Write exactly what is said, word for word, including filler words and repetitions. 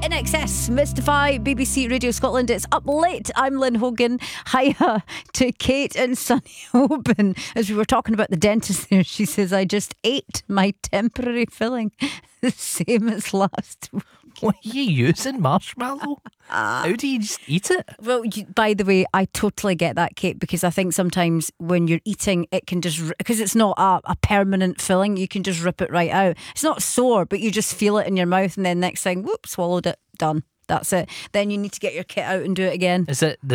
In Excess, Mystify, B B C Radio Scotland. It's Up Late. I'm Lynn Hogan. Hiya to Kate and Sunny Open. As we were talking about the dentist there, she says, I just ate my temporary filling, the same as last week. What are you using, marshmallow? How do you just eat it? Well, you, by the way, I totally get that, Kate, because I think sometimes when you're eating, it can just, because it's not a, a permanent filling, you can just rip it right out. It's not sore, but you just feel it in your mouth, and then next thing, whoop, swallowed it, done. That's it. Then you need to get your kit out and do it again. Is it the